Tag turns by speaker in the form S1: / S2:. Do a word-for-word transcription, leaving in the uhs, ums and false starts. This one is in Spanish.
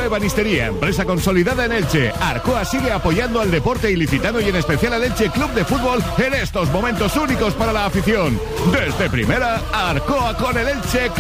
S1: Ebanistería, empresa consolidada en Elche. Arcoa sigue apoyando al deporte ilicitano y en especial al Elche Club de Fútbol en estos momentos únicos para la afición. Desde primera, Arcoa con el Elche